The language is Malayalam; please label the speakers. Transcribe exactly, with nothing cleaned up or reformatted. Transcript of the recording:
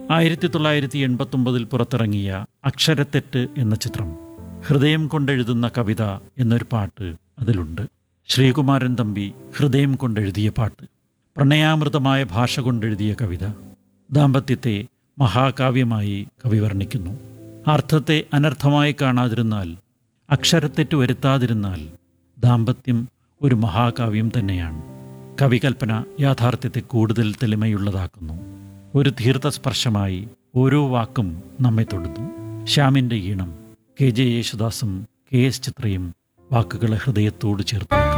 Speaker 1: ആയിരത്തി തൊള്ളായിരത്തി എൺപത്തൊമ്പതിൽ പുറത്തിറങ്ങിയ അക്ഷരത്തെറ്റ് എന്ന ചിത്രം, ഹൃദയം കൊണ്ടെഴുതുന്ന കവിത എന്നൊരു പാട്ട് അതിലുണ്ട്. ശ്രീകുമാരൻ തമ്പി ഹൃദയം കൊണ്ടെഴുതിയ പാട്ട്, പ്രണയാമൃതമായ ഭാഷ കൊണ്ടെഴുതിയ കവിത. ദാമ്പത്യത്തെ മഹാകാവ്യമായി കവി വർണ്ണിക്കുന്നു. അർത്ഥത്തെ അനർത്ഥമായി കാണാതിരുന്നാൽ, അക്ഷരത്തെറ്റ് വരുത്താതിരുന്നാൽ ദാമ്പത്യം ഒരു മഹാകാവ്യം തന്നെയാണ്. കവികൽപ്പന യാഥാർത്ഥ്യത്തെ കൂടുതൽ തെളിമയുള്ളതാക്കുന്നു. ഒരു തീർത്ഥസ്പർശമായി ഓരോ വാക്കും നമ്മെ തൊടുന്നു. ശ്യാമിൻ്റെ ഈണം, കെ ജെ യേശുദാസും കെ എസ് ചിത്രയും വാക്കുകളെ ഹൃദയത്തോട് ചേർത്തു.